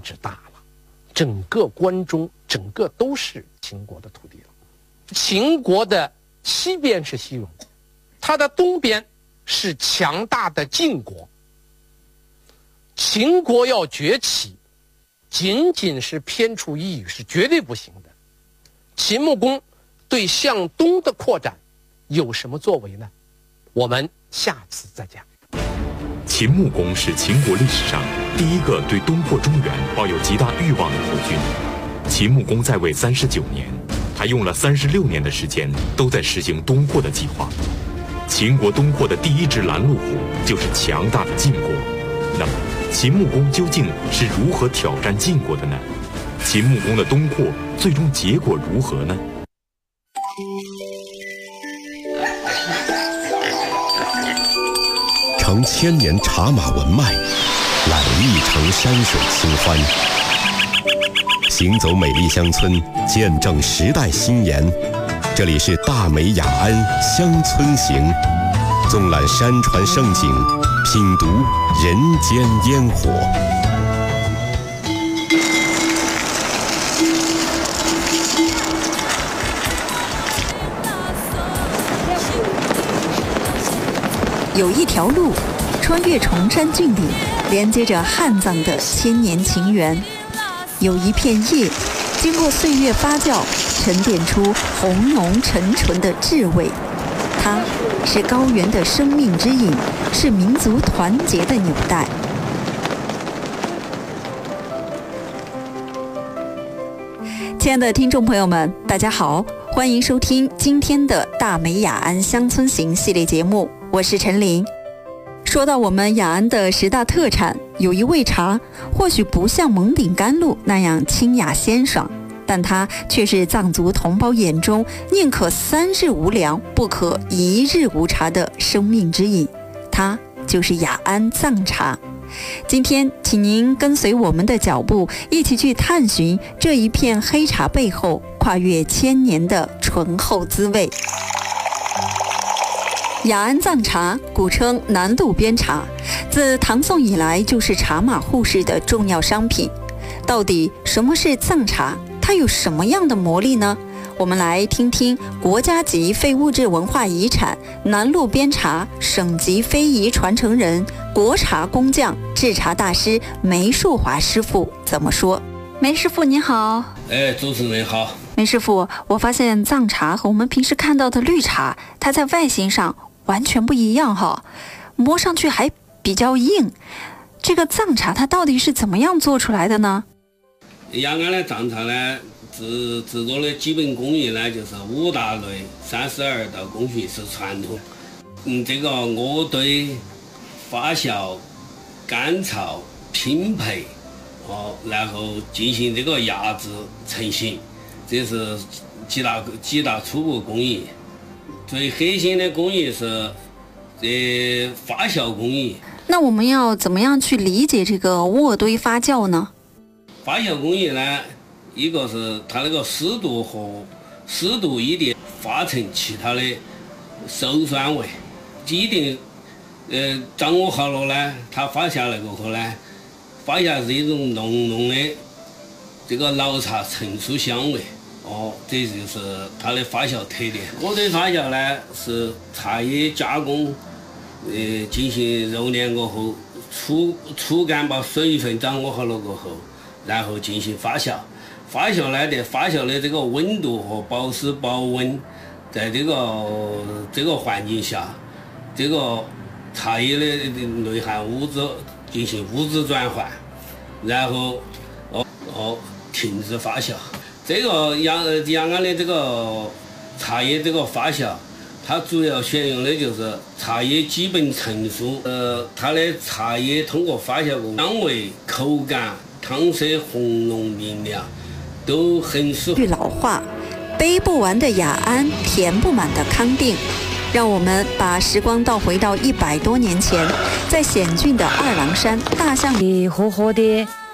之大了，整个关中整个都是秦国的土地了。秦国的西边是西戎，它的东边是强大的晋国。秦国要崛起，仅仅是偏处一隅是绝对不行的。秦穆公对向东的扩展有什么作为呢？我们下次再讲。 秦穆公是秦国历史上第一个对东扩中原抱有极大欲望的国君。秦穆公在位39年，他用了36年的时间都在实行东扩的计划。秦国东扩的第一只拦路虎就是强大的晋国。那么秦穆公究竟是如何挑战晋国的呢？秦穆公的东扩最终结果如何呢？ 承千年茶马文脉，揽一城山水清欢。行走美丽乡村，见证时代新颜。这里是大美雅安乡村行，纵览山川盛景，品读人间烟火。 有一条路穿越崇山峻岭，连接着汉藏的千年情缘；有一片叶经过岁月发酵，沉淀出红浓沉醇的智慧。它是高原的生命之引，是民族团结的纽带。亲爱的听众朋友们，大家好，欢迎收听今天的大美雅安乡村行系列节目，我是陈琳。说到我们雅安的10大特产，有一味茶，或许不像蒙顶甘露那样清雅鲜爽，但它却是藏族同胞眼中宁可3日无粮，不可1日无茶的生命之饮，它就是雅安藏茶。今天请您跟随我们的脚步，一起去探寻这一片黑茶背后跨越1000年的醇厚滋味。雅安藏茶古称南路边茶，自唐宋以来就是茶马互市的重要商品。到底什么是藏茶？它有什么样的魔力呢？我们来听听国家级非物质文化遗产南路边茶省级非遗传承人、国茶工匠、制茶大师梅树华师傅怎么说。梅师傅您好。 主持人好。 梅师傅，我发现藏茶和我们平时看到的绿茶，它在外形上完全不一样哈，摸上去还比较硬。这个藏茶它到底是怎么样做出来的呢？ 雅安的藏茶呢，制作的基本工艺呢，就是5大类32道工序是传统。这个渥堆、发酵、干燥、拼配，然后进行这个压制成型，这是几大初步工艺。最核心的工艺是发酵工艺。 那我们要怎么样去理解这个渥堆发酵呢？ 发酵工艺呢，一个是它那个湿度和湿度一定发成其他的馊酸味，一定掌握好了呢，它发下来过后呢，发下是一种浓浓的这个老茶成熟香味。这就是它的发酵特点。渥堆发酵呢，是茶叶加工，进行揉捻过后，初干把水分掌握好了过后，然后进行发酵。发酵呢，发酵的这个温度和保湿保温，在这个环境下，这个茶叶的内含物质进行物质转换，然后停止发酵。这个雅安的这个茶叶这个发酵，它主要选用的就是茶叶基本成熟，它的茶叶通过发酵过，香味、口感、汤色红浓明亮，都很舒服。 句老话，杯不完的雅安，填不满的康定。让我们把时光倒回到100多年前，在险峻的二郎山大象里活活的